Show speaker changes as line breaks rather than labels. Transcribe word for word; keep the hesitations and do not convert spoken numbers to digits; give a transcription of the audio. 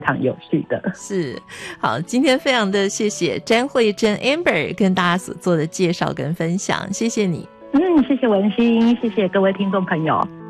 常有趣的。
是，好，今天非常的谢谢詹慧珍 Amber 跟大家所做的介绍跟分享，谢谢你。
嗯，谢谢文心，谢谢各位听众朋友。